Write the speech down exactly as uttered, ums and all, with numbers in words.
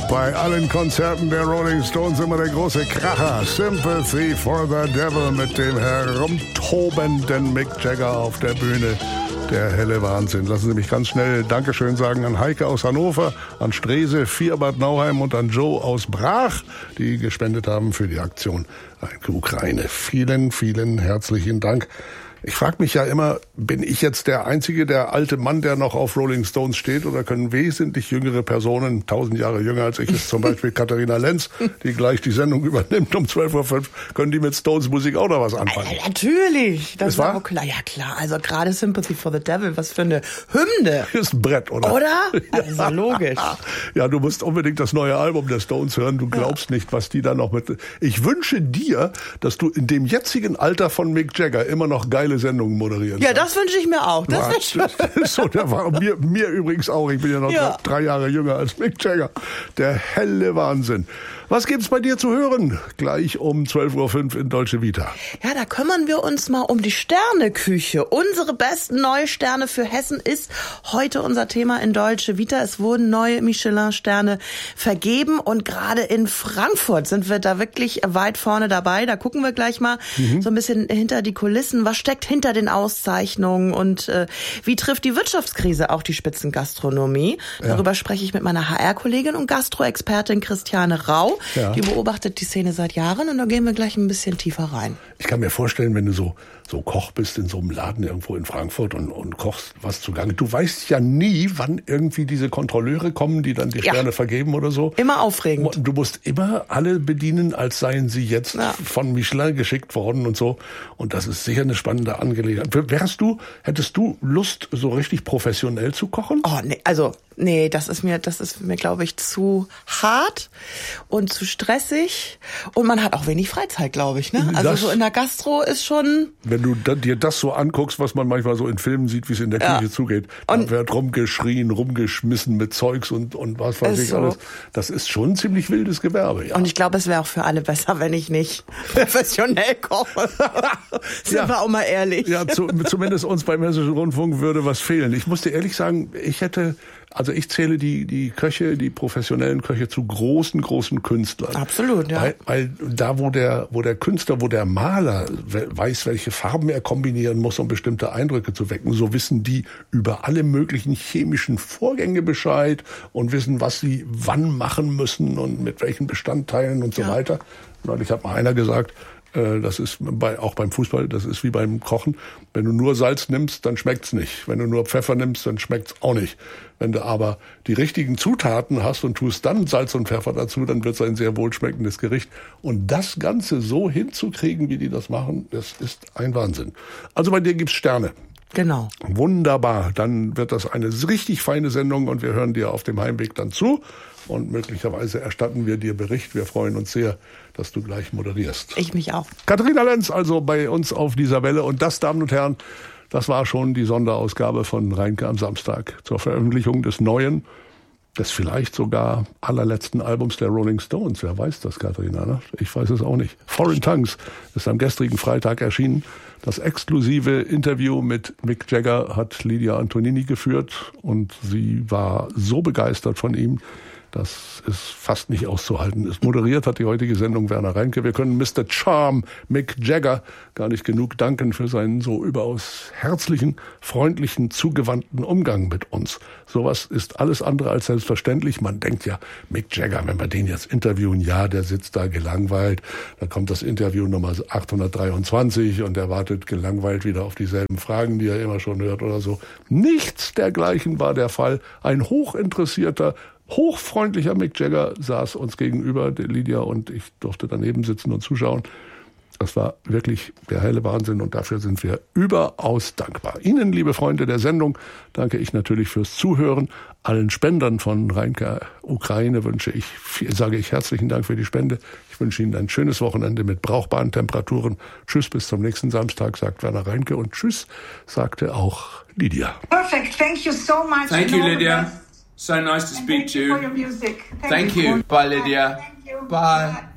Bei allen Konzerten der Rolling Stones immer der große Kracher. Sympathy for the Devil mit dem herumtobenden Mick Jagger auf der Bühne. Der helle Wahnsinn. Lassen Sie mich ganz schnell Dankeschön sagen an Heike aus Hannover, an Strese, vier Bad Nauheim und an Joe aus Brach, die gespendet haben für die Aktion Ukraine. Vielen, vielen herzlichen Dank. Ich frage mich ja immer, bin ich jetzt der einzige, der alte Mann, der noch auf Rolling Stones steht, oder können wesentlich jüngere Personen, tausend Jahre jünger als ich, ist zum Beispiel Katharina Lenz, die gleich die Sendung übernimmt um zwölf Uhr fünf, können die mit Stones Musik auch noch was anfangen? Äh, natürlich, das ist auch klar. Ja klar, also gerade Sympathy for the Devil, was für eine Hymne. Ist ein Brett, oder? Oder? Also logisch. Ja, du musst unbedingt das neue Album der Stones hören, du glaubst ja nicht, was die da noch mit... Ich wünsche dir, dass du in dem jetzigen Alter von Mick Jagger immer noch geil Sendungen moderieren. Ja, das wünsche ich mir auch. Das ja, schön. Das ist so, der war mir, mir übrigens auch. Ich bin ja noch ja. drei Jahre jünger als Mick Jagger. Der helle Wahnsinn. Was gibt's bei dir zu hören? Gleich um zwölf Uhr fünf in Dolce Vita. Ja, da kümmern wir uns mal um die Sterneküche. Unsere besten neue Sterne für Hessen ist heute unser Thema in Dolce Vita. Es wurden neue Michelin-Sterne vergeben und gerade in Frankfurt sind wir da wirklich weit vorne dabei. Da gucken wir gleich mal mhm. so ein bisschen hinter die Kulissen. Was steckt hinter den Auszeichnungen und äh, wie trifft die Wirtschaftskrise auch die Spitzengastronomie? Ja. Darüber spreche ich mit meiner H R-Kollegin und Gastroexpertin Christiane Rau. Ja. Die beobachtet die Szene seit Jahren und da gehen wir gleich ein bisschen tiefer rein. Ich kann mir vorstellen, wenn du so so Koch bist in so einem Laden irgendwo in Frankfurt und, und kochst was zugange. Du weißt ja nie, wann irgendwie diese Kontrolleure kommen, die dann die Sterne ja. vergeben oder so. Immer aufregend. Du musst immer alle bedienen, als seien sie jetzt ja. von Michelin geschickt worden und so. Und das ist sicher eine spannende Angelegenheit. Wärst du, hättest du Lust, so richtig professionell zu kochen? Oh, nee, also, nee, das ist mir, das ist mir, glaube ich, zu hart und zu stressig. Und man hat auch wenig Freizeit, glaube ich, ne? Also das, so in der Gastro ist schon... Wenn du da, dir das so anguckst, was man manchmal so in Filmen sieht, wie es in der Küche ja. zugeht, da wird rumgeschrien, rumgeschmissen mit Zeugs und, und was weiß ich so. alles. Das ist schon ein ziemlich wildes Gewerbe, ja. Und ich glaube, es wäre auch für alle besser, wenn ich nicht professionell koche. Sind ja. wir auch mal ehrlich. Ja, zu, zumindest uns beim Hessischen Rundfunk würde was fehlen. Ich muss dir ehrlich sagen, ich hätte... Also ich zähle die die Köche, die professionellen Köche zu großen, großen Künstlern. Absolut, ja. Weil, weil da, wo der wo der Künstler, wo der Maler weiß, welche Farben er kombinieren muss, um bestimmte Eindrücke zu wecken, so wissen die über alle möglichen chemischen Vorgänge Bescheid und wissen, was sie wann machen müssen und mit welchen Bestandteilen und so ja. weiter. Neulich hat mal einer gesagt, das ist bei, auch beim Fußball, das ist wie beim Kochen. Wenn du nur Salz nimmst, dann schmeckt's nicht. Wenn du nur Pfeffer nimmst, dann schmeckt's auch nicht. Wenn du aber die richtigen Zutaten hast und tust dann Salz und Pfeffer dazu, dann wird's ein sehr wohlschmeckendes Gericht. Und das Ganze so hinzukriegen, wie die das machen, das ist ein Wahnsinn. Also bei dir gibt's Sterne. Genau. Wunderbar. Dann wird das eine richtig feine Sendung und wir hören dir auf dem Heimweg dann zu. Und möglicherweise erstatten wir dir Bericht. Wir freuen uns sehr, dass du gleich moderierst. Ich mich auch. Katharina Lenz also bei uns auf dieser Welle. Und das, Damen und Herren, das war schon die Sonderausgabe von Reinke am Samstag zur Veröffentlichung des neuen, des vielleicht sogar allerletzten Albums der Rolling Stones. Wer weiß das, Katharina? Ne? Ich weiß es auch nicht. Foreign Tongues ist am gestrigen Freitag erschienen. Das exklusive Interview mit Mick Jagger hat Lydia Antonini geführt und sie war so begeistert von ihm, dass es fast nicht auszuhalten ist. Moderiert hat die heutige Sendung Werner Reinke. Wir können Mister Charm, Mick Jagger, gar nicht genug danken für seinen so überaus herzlichen, freundlichen, zugewandten Umgang mit uns. Sowas ist alles andere als selbstverständlich. Man denkt ja, Mick Jagger, wenn wir den jetzt interviewen, ja, der sitzt da gelangweilt. Da kommt das Interview Nummer achthundertdreiundzwanzig und er wartet gelangweilt wieder auf dieselben Fragen, die er immer schon hört oder so. Nichts dergleichen war der Fall. Ein hochinteressierter, hochfreundlicher Mick Jagger saß uns gegenüber, der Lydia und ich durfte daneben sitzen und zuschauen. Das war wirklich der helle Wahnsinn und dafür sind wir überaus dankbar. Ihnen, liebe Freunde der Sendung, danke ich natürlich fürs Zuhören. Allen Spendern von Reinke Ukraine wünsche ich, sage ich herzlichen Dank für die Spende. Ich wünsche Ihnen ein schönes Wochenende mit brauchbaren Temperaturen. Tschüss, bis zum nächsten Samstag, sagt Werner Reinke und tschüss, sagte auch Lydia. Perfect, thank you so much. Thank you, Lydia. So nice to speak to you. For your music. Thank, Thank you. you. Bye, Lydia. Thank you. Bye.